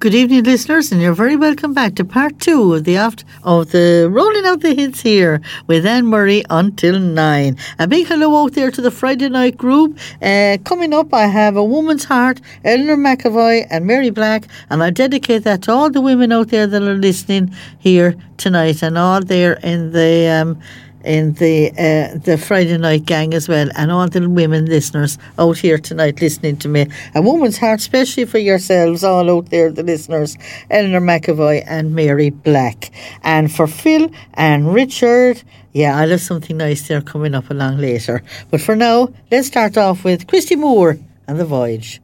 Good evening, listeners, and you're very welcome back to part 2 of the Rolling Out the Hits here with Anne Murray until 9. A big hello out there to the Friday night group. Coming up, I have A Woman's Heart, Eleanor McAvoy and Mary Black, and I dedicate that to all the women out there that are listening here tonight and all there in the Friday night gang as well, and all the women listeners out here tonight listening to me. A Woman's Heart, especially for yourselves all out there, the listeners, Eleanor McAvoy and Mary Black. And for Phil and Richard, yeah, I'll have something nice there coming up along later. But for now, let's start off with Christy Moore and The Voyage.